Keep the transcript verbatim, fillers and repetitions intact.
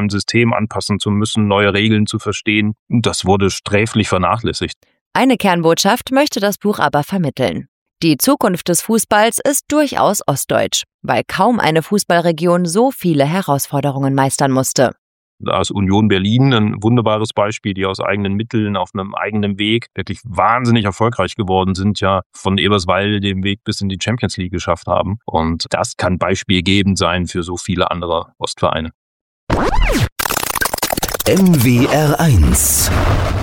ein System anpassen zu müssen, neue Regeln zu verstehen. Das wurde sträflich vernachlässigt. Eine Kernbotschaft möchte das Buch aber vermitteln. Die Zukunft des Fußballs ist durchaus ostdeutsch, weil kaum eine Fußballregion so viele Herausforderungen meistern musste. Da ist Union Berlin ein wunderbares Beispiel, die aus eigenen Mitteln, auf einem eigenen Weg wirklich wahnsinnig erfolgreich geworden sind, ja von Eberswalde den Weg bis in die Champions League geschafft haben. Und das kann beispielgebend sein für so viele andere Ostvereine. M W R eins